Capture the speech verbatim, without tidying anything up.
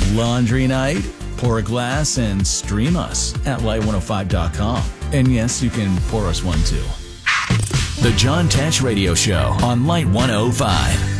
Laundry night? Pour a glass and stream us at light one oh five dot com. And yes, you can pour us one too. The John Tesh Radio Show on Light one oh five.